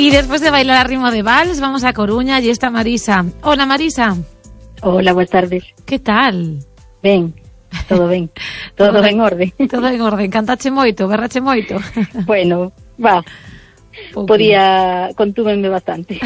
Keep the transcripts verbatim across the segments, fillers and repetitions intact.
Y después de bailar a ritmo de vals, vamos a Coruña y está Marisa. Hola, Marisa. Hola, buenas tardes. Que tal? Ben, todo ben. Todo, todo en orden. Todo en orden. Cantache moito, berrache moito. Bueno, va. Okay. Podía, contúmenme bastante.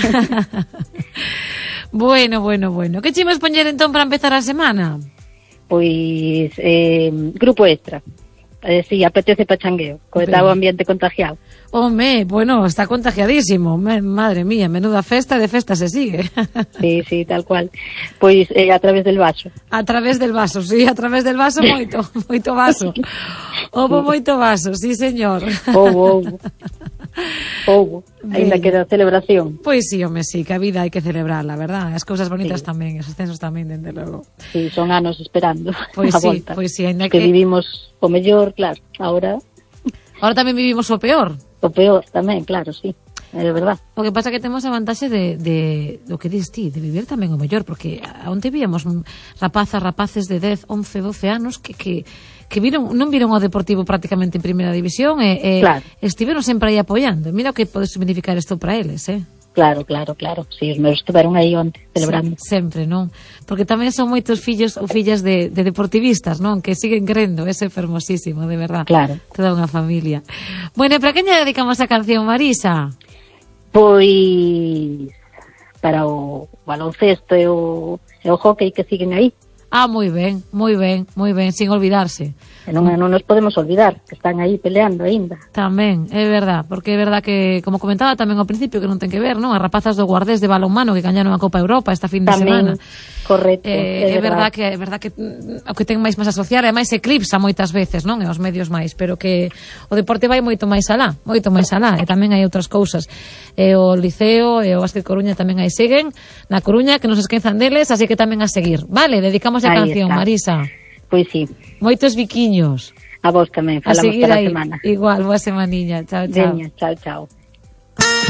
Bueno, bueno, bueno. Que chimos poñer entón para empezar a semana? Pois, eh, grupo extra. Eh, sí, apetece pachangueo, co tal ambiente contagiado. Home, bueno, está contagiadísimo. Me, madre mía, menuda festa, de festa se sigue. Sí, sí, tal cual. Pois eh, a través del vaso. A través del vaso, sí, a través del vaso moito, moito vaso. Houbo moito vaso, sí, señor. Houbo, houbo. Houbo, ainda queda celebración. Pois sí, home, sí, que a vida hai que celebrarla, verdad? As cousas bonitas sí. Tamén, os ascensos tamén, dende logo. Sí, son anos esperando pois a sí, volta. Pois sí, ainda que... que vivimos o mellor, claro, ahora... Ahora tamén vivimos o peor. O peor tamén, claro, sí, é verdad. O que pasa é que temos a vantaxe de, de do que dis ti, de vivir tamén o mellor, porque onte víamos rapazas, rapaces de dez, once, doce anos que... que que viron, non viron o Deportivo prácticamente en primeira división e, e claro. Estiveron sempre aí apoiando. Mira o que pode significar isto para eles, eh? Claro, claro, claro. Si, sí, os meus estiveron aí onte, celebrando. Sí, sempre, non? Porque tamén son moitos fillos ou fillas de, de deportivistas, non? Que siguen crendo, eso é fermosísimo, de verdad. Claro. Toda unha familia. Bueno, e para quen lle dedicamos a canción, Marisa? Pois para o baloncesto e o, e o hockey que siguen aí. Ah, moi ben, moi ben, moi ben, sin olvidarse. E non, non nos podemos olvidar, que están aí peleando aínda. Tamén, é verdad, porque é verdad que, como comentaba tamén ao principio, que non ten que ver, non? As rapazas do Guardés de balonmano que gañaron a Copa Europa esta fin de tamén, semana. Correcto, eh, é, é verdad. verdad que é verdad que o que ten máis máis asociar é máis eclipsa moitas veces, non? E os medios máis, pero que o deporte vai moito máis alá, moito máis alá, e tamén hai outras cousas. E o Liceo e o Básquet Coruña tamén aí seguen, na Coruña, que non se esquezan deles, así que tamén a seguir. Vale, dedicamos a canción, está. Marisa. Pois sí. Moitos biquiños. A vos tamén, falamos para a semana. Igual, boa semaniña. Chao, chao. Veña, chao, chao.